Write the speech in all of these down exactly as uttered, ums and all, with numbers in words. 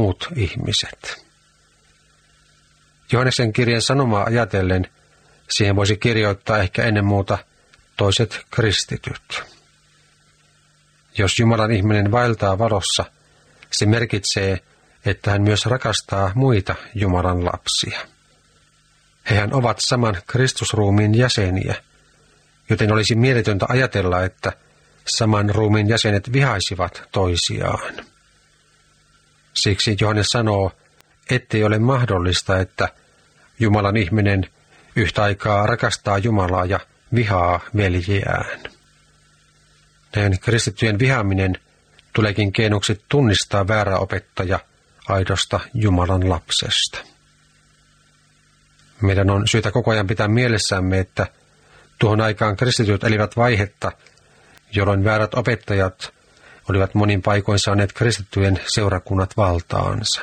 muut ihmiset. Johanneksen kirjan sanomaa ajatellen siihen voisi kirjoittaa ehkä ennen muuta toiset kristityt. Jos Jumalan ihminen vaeltaa valossa, se merkitsee, että hän myös rakastaa muita Jumalan lapsia. Hehän ovat saman Kristusruumiin jäseniä, joten olisi mieletöntä ajatella, että saman ruumiin jäsenet vihaisivat toisiaan. Siksi Johannes sanoo, ettei ole mahdollista, että Jumalan ihminen yhtä aikaa rakastaa Jumalaa ja vihaa veljeään. Näin kristittyjen vihaaminen tuleekin keinoksi tunnistaa väärä opettaja aidosta Jumalan lapsesta. Meidän on syytä koko ajan pitää mielessämme, että tuohon aikaan kristityt elivät vaihetta, jolloin väärät opettajat olivat monin paikoin saaneet kristittyjen seurakunnat valtaansa.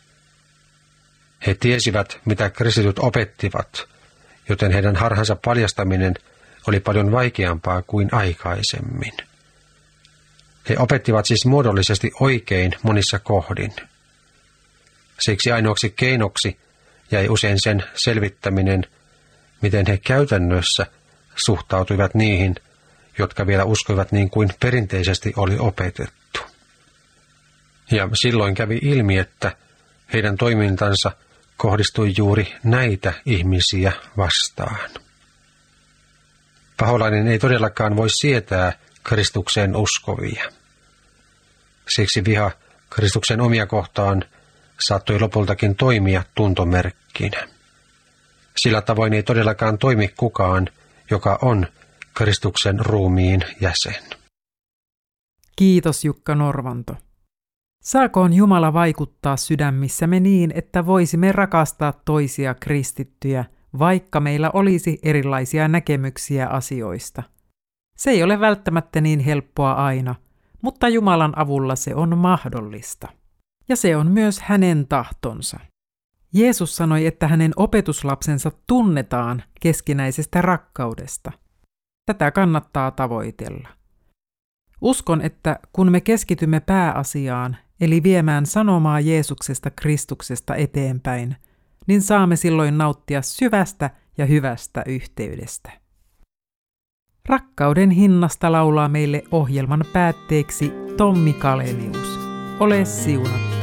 He tiesivät, mitä kristityt opettivat, joten heidän harhansa paljastaminen oli paljon vaikeampaa kuin aikaisemmin. He opettivat siis muodollisesti oikein monissa kohdin. Siksi ainoaksi keinoksi jäi usein sen selvittäminen, miten he käytännössä suhtautuivat niihin, jotka vielä uskoivat niin kuin perinteisesti oli opetettu. Ja silloin kävi ilmi, että heidän toimintansa kohdistui juuri näitä ihmisiä vastaan. Paholainen ei todellakaan voi sietää Kristukseen uskovia. Siksi viha Kristuksen omia kohtaan saattoi lopultakin toimia tuntomerkkinä. Sillä tavoin ei todellakaan toimi kukaan, joka on Kristuksen ruumiin jäsen. Kiitos Jukka Norvanto. Saakoon Jumala vaikuttaa sydämissämme niin, että voisimme rakastaa toisia kristittyjä, vaikka meillä olisi erilaisia näkemyksiä asioista. Se ei ole välttämättä niin helppoa aina, mutta Jumalan avulla se on mahdollista. Ja se on myös hänen tahtonsa. Jeesus sanoi, että hänen opetuslapsensa tunnetaan keskinäisestä rakkaudesta. Tätä kannattaa tavoitella. Uskon, että kun me keskitymme pääasiaan, eli viemään sanomaa Jeesuksesta Kristuksesta eteenpäin, niin saamme silloin nauttia syvästä ja hyvästä yhteydestä. Rakkauden hinnasta laulaa meille ohjelman päätteeksi Tommi Kalenius. Ole siunattu.